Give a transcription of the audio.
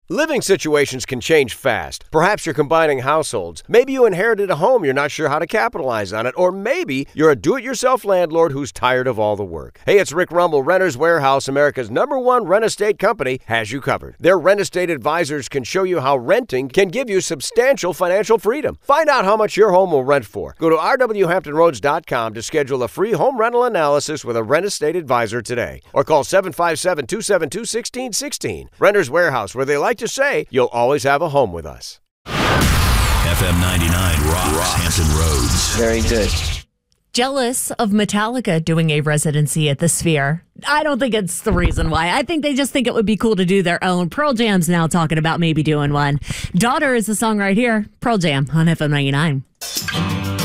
Living situations can change fast. Perhaps you're combining households. Maybe you inherited a home you're not sure how to capitalize on it. Or maybe you're a do-it-yourself landlord who's tired of all the work. Hey, it's Rick Rumble. Renters Warehouse, America's #1 rent estate company, has you covered. Their rent estate advisors can show you how renting can give you substantial financial freedom. Find out how much your home will rent for. Go to rwhamptonroads.com to schedule a free home rental analysis with a rent estate advisor today. Or call 757-272-1616. Renters Warehouse, where they like to say, you'll always have a home with us. FM 99 rocks Hampton Roads. Very good. Jealous of Metallica doing a residency at the Sphere. I don't think it's the reason why. I think they just think it would be cool to do their own. Pearl Jam's now talking about maybe doing one. Daughter is the song right here. Pearl Jam on FM 99.